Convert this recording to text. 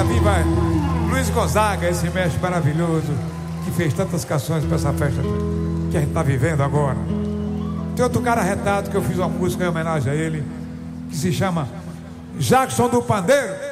viva Luiz Gonzaga, esse mestre maravilhoso que fez tantas canções para essa festa que a gente está vivendo agora. Tem outro cara arretado que eu fiz uma música em homenagem a ele, que se chama Jackson do Pandeiro.